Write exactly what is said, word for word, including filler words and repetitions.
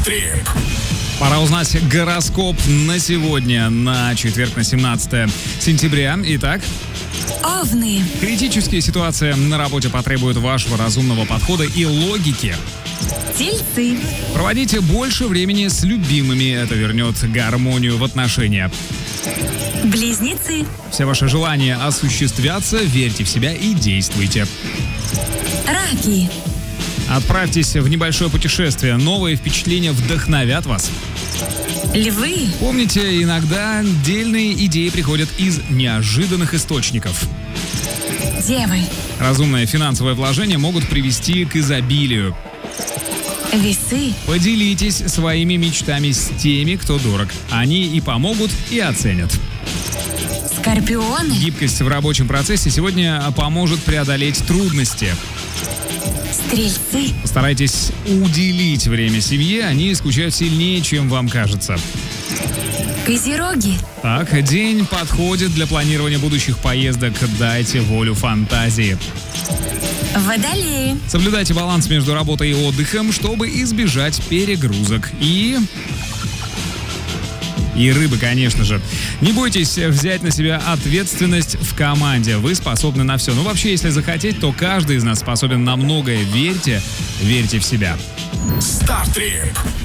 Стартрип. Пора узнать гороскоп на сегодня, на четверг, на семнадцатое сентября. Итак, Овны. критические ситуации на работе потребуют вашего разумного подхода и логики. Тельцы. Проводите больше времени с любимыми, это вернет гармонию в отношениях. Близнецы. Все ваши желания осуществятся, верьте в себя и действуйте. Раки. Отправьтесь в небольшое путешествие, новые впечатления вдохновят вас. Львы. Помните, иногда дельные идеи приходят из неожиданных источников. Девы. Разумные финансовые вложения могут привести к изобилию. Весы. Поделитесь своими мечтами с теми, кто дорог. Они и помогут, и оценят. Скорпионы. Гибкость в рабочем процессе сегодня поможет преодолеть трудности. Стрельцы. Постарайтесь уделить время семье, они скучают сильнее, чем вам кажется. Козероги. Так, день подходит для планирования будущих поездок, дайте волю фантазии. Водолеи. Соблюдайте баланс между работой и отдыхом, чтобы избежать перегрузок. И... И рыбы, конечно же. Не бойтесь взять на себя ответственность в команде. Вы способны на все. Ну, вообще, если захотеть, то каждый из нас способен на многое. Верьте, верьте в себя. Стартрип.